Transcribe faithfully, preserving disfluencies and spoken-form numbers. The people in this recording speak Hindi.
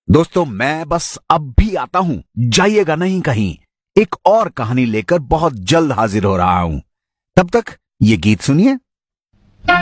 दोस्तों मैं बस अब भी आता हूं, जाइएगा नहीं कहीं। एक और कहानी लेकर बहुत जल्द हाजिर हो रहा हूं। तब तक ये गीत सुनिए।